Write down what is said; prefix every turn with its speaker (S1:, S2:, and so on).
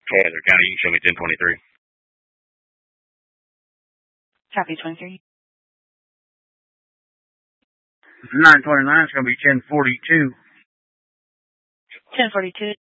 S1: Heather County, you can show me 1023.
S2: Copy 23.
S3: 929 is going to be 1042.
S2: 1042.